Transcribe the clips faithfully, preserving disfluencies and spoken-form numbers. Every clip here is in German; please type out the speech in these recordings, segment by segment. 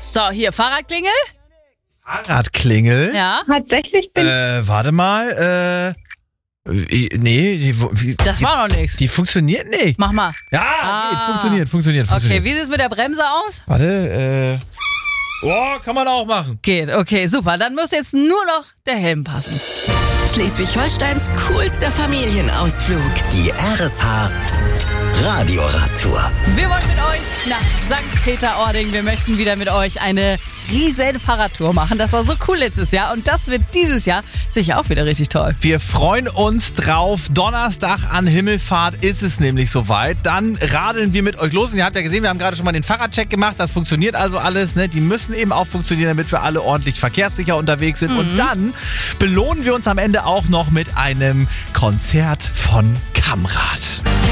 So, hier, Fahrradklingel. Fahrradklingel? Ja. Tatsächlich bin Äh, warte mal, äh, nee, die, die, Das war noch nichts. die funktioniert nicht. Mach mal. Ja, Ah. geht, funktioniert, funktioniert, funktioniert. Okay, wie sieht es mit der Bremse aus? Warte, äh, oh, kann man auch machen. Geht, okay, super. Dann muss jetzt nur noch der Helm passen. Schleswig-Holsteins coolster Familienausflug. Die R S H Radioradtour. Wir wollen mit euch nach Sankt Peter-Ording. Wir möchten wieder mit euch eine riesen Fahrradtour machen. Das war so cool letztes Jahr und das wird dieses Jahr sicher auch wieder richtig toll. Wir freuen uns drauf. Donnerstag an Himmelfahrt ist es nämlich soweit. Dann radeln wir mit euch los. Und ihr habt ja gesehen, wir haben gerade schon mal den Fahrradcheck gemacht. Das funktioniert also alles. Ne? Die müssen eben auch funktionieren, damit wir alle ordentlich verkehrssicher unterwegs sind. Mhm. Und dann belohnen wir uns am Ende auch noch mit einem Konzert von Kamrad.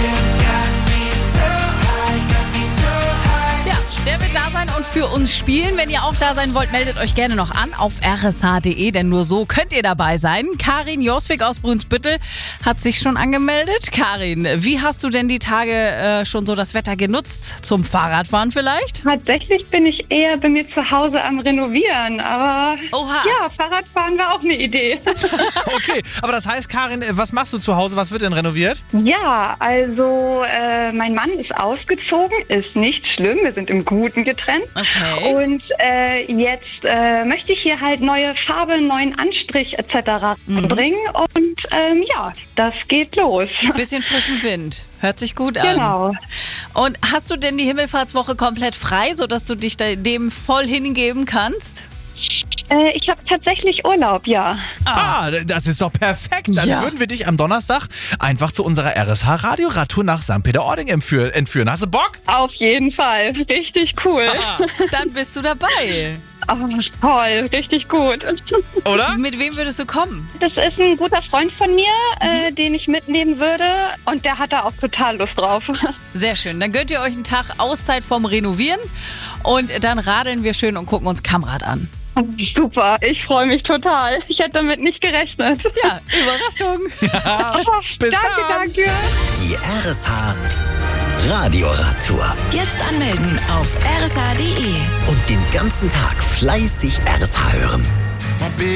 Der wird da sein und für uns spielen. Wenn ihr auch da sein wollt, meldet euch gerne noch an auf r s h punkt d e, denn nur so könnt ihr dabei sein. Karin Joswig aus Brunsbüttel hat sich schon angemeldet. Karin, wie hast du denn die Tage äh, schon so das Wetter genutzt? Zum Fahrradfahren vielleicht? Tatsächlich bin ich eher bei mir zu Hause am Renovieren, aber Oha. ja, Fahrradfahren war auch eine Idee. Okay, aber das heißt, Karin, was machst du zu Hause? Was wird denn renoviert? Ja, also äh, mein Mann ist ausgezogen, ist nicht schlimm, wir sind im Guten getrennt. Okay. Und äh, jetzt äh, möchte ich hier halt neue Farbe, neuen Anstrich et cetera Mhm. bringen und ähm, ja, das geht los. Bisschen frischen Wind. Hört sich gut an. Genau. Und hast du denn die Himmelfahrtswoche komplett frei, sodass du dich da- dem voll hingeben kannst? Äh, ich habe tatsächlich Urlaub, ja. Ah, das ist doch perfekt. Dann Ja. würden wir dich am Donnerstag einfach zu unserer R S H Radioradtour nach Sankt Peter-Ording entführen. entführen. Hast du Bock? Auf jeden Fall. Richtig cool. Ah, Dann bist du dabei. Oh, toll, richtig gut. oder? Mit wem würdest du kommen? Das ist ein guter Freund von mir, äh, den ich mitnehmen würde und der hat da auch total Lust drauf. Sehr schön. Dann gönnt ihr euch einen Tag Auszeit vom Renovieren und dann radeln wir schön und gucken uns Kamrad an. Super, ich freue mich total. Ich hätte damit nicht gerechnet. Ja, Überraschung. Oh, bis danke, dann. danke. Die R S H Radioradtour. Jetzt anmelden auf r s h punkt d e. Und den ganzen Tag fleißig R S H hören.